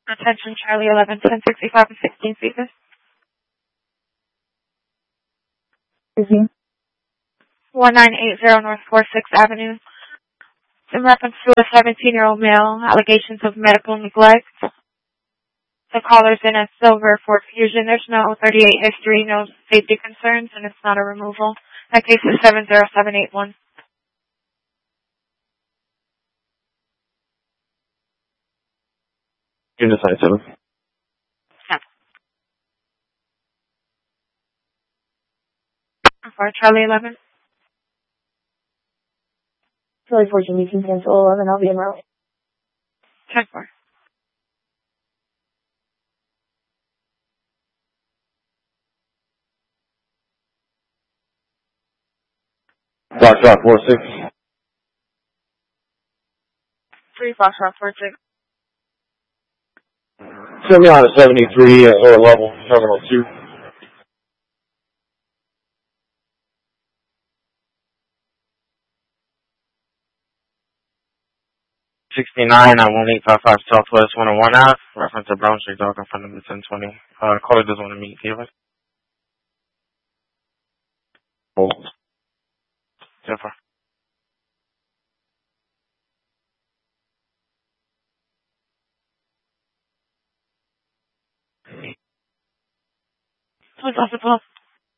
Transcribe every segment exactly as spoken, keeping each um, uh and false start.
Attention, Charlie eleven, ten sixty-five and sixteen Cephas. Mm-hmm. one nine eight zero North forty-sixth Avenue. In reference to a seventeen-year-old male, allegations of medical neglect. The caller's in a silver Ford Fusion. There's no thirty-eight history, no safety concerns, and it's not a removal. That case is seven zero seven eight one. Unit ninety-seven. Yeah. For Charlie eleven. Charlie fourteen, you can cancel eleven, I'll be in route. ten four. Foxtrot four six. three Foxtrot four six. Send me on a seventy-three at lower level, terminal two. sixty-nine at one eight five five Southwest one oh one Ave. Reference to Brown Street, dog in front of the ten twenty. Uh, caller doesn't want to meet. Do you have it? Hold. ten four. Who's off the phone?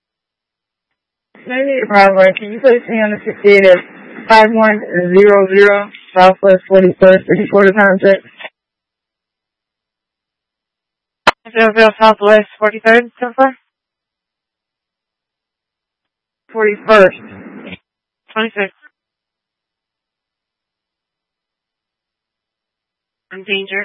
Maybe Bravo, can you place me on the sixty-eight at five one zero zero Southwest forty-first, before the contact? zero zero Southwest forty-third, ten four. forty-first. twenty-six. Endangered.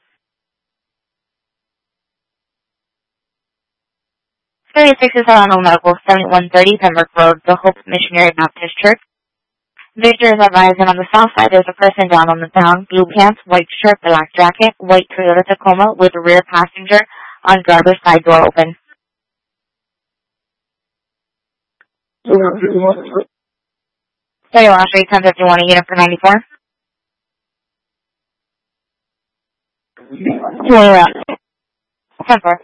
thirty-six is Alamo Medical, seventy-one thirty Pembroke Road, the Hope Missionary Baptist Church. Victor is advising on the south side there's a person down on the down, blue pants, white shirt, black jacket, white Toyota Tacoma with the rear passenger on driver's side door open. thirty-one Street, ten fifty-one, a unit for ninety-four. Yeah. ten four.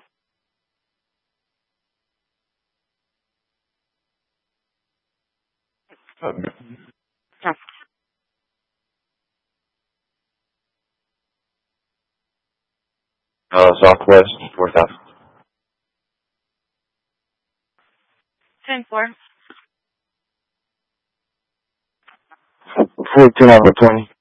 Uh, Southwest four thousand. ten four. fourteen over twenty.